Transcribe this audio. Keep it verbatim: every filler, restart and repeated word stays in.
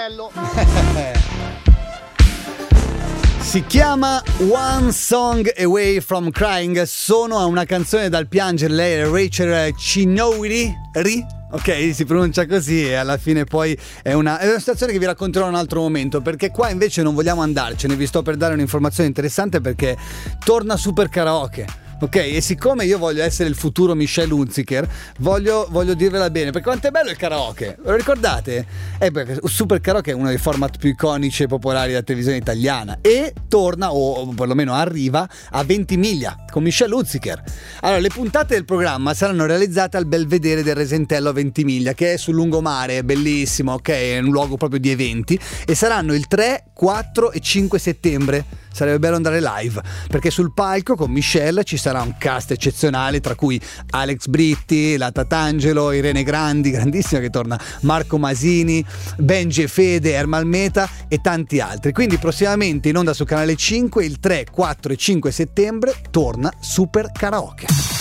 bello. Si chiama One Song Away From Crying. Sono a una canzone dal piangere. Lei è Rachel Chinowiri Ri? Ok, si pronuncia così e alla fine poi è una, è una situazione che vi racconterò in un altro momento, perché qua invece non vogliamo andarcene. Vi sto per dare un'informazione interessante perché torna Super Karaoke. Ok, e siccome io voglio essere il futuro Michelle Hunziker, voglio, voglio dirvela bene, perché quanto è bello il karaoke, lo ricordate? Eh, perché Super Karaoke è uno dei format più iconici e popolari della televisione italiana e torna, o perlomeno arriva, a Ventimiglia con Michelle Hunziker. Allora, le puntate del programma saranno realizzate al Belvedere del Resentello a Ventimiglia, che è sul lungomare, è bellissimo, ok, è un luogo proprio di eventi, e saranno il tre, quattro e cinque settembre. Sarebbe bello andare live, perché sul palco con Michelle ci sarà un cast eccezionale, tra cui Alex Britti, la Tatangelo, Irene Grandi, grandissima che torna, Marco Masini, Benji e Fede, Ermal Meta e tanti altri. Quindi prossimamente in onda su Canale cinque il tre, quattro e cinque settembre torna Super Karaoke.